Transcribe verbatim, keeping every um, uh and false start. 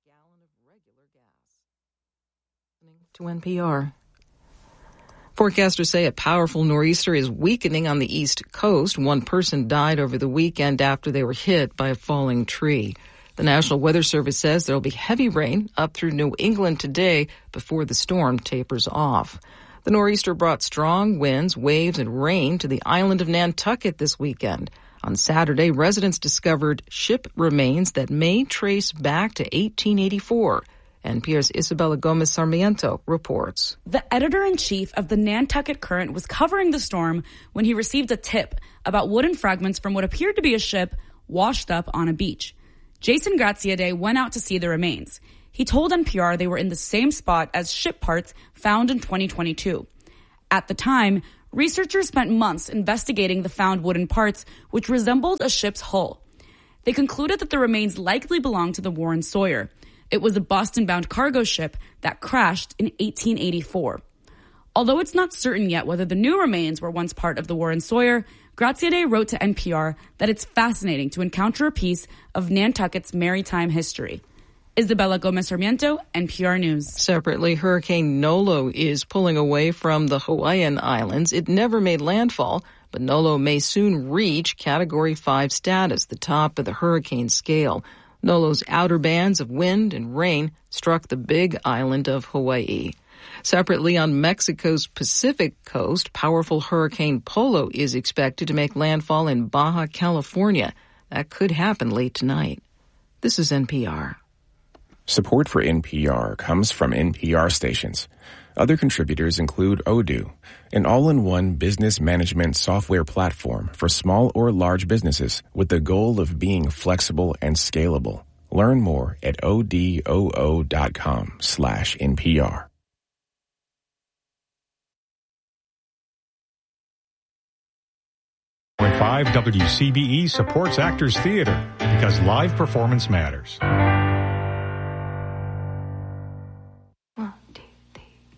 gallon of regular gas. To N P R. Forecasters say a powerful nor'easter is weakening on the East Coast. One person died over the weekend after they were hit by a falling tree. The National Weather Service says there will be heavy rain up through New England today before the storm tapers off. The nor'easter brought strong winds, waves, and rain to the island of Nantucket this weekend. On Saturday, residents discovered ship remains that may trace back to eighteen eighty-four. N P R's Isabella Gomez Sarmiento reports. The editor-in-chief of the Nantucket Current was covering the storm when he received a tip about wooden fragments from what appeared to be a ship washed up on a beach. Jason Graziadei went out to see the remains. He told N P R they were in the same spot as ship parts found in twenty twenty-two. At the time, researchers spent months investigating the found wooden parts, which resembled a ship's hull. They concluded that the remains likely belonged to the Warren Sawyer. It was a Boston-bound cargo ship that crashed in eighteen eighty-four. Although it's not certain yet whether the new remains were once part of the Warren Sawyer, Graziadei wrote to N P R that it's fascinating to encounter a piece of Nantucket's maritime history. Isabella Gomez Sarmiento, N P R News. Separately, Hurricane Nolo is pulling away from the Hawaiian Islands. It never made landfall, but Nolo may soon reach Category five status, the top of the hurricane scale. Nolo's outer bands of wind and rain struck the big island of Hawaii. Separately, on Mexico's Pacific coast, powerful Hurricane Polo is expected to make landfall in Baja California. That could happen late tonight. This is N P R. Support for N P R comes from N P R stations. Other contributors include Odoo, an all-in-one business management software platform for small or large businesses with the goal of being flexible and scalable. Learn more at odoo.com slash NPR. five W C B E supports Actors Theater because live performance matters.